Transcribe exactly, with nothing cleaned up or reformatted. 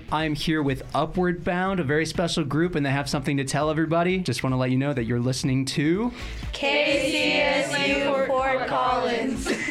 I am here with Upward Bound, a very special group, and they have something to tell everybody. Just want to let you know that you're listening to K C S U Fort Collins.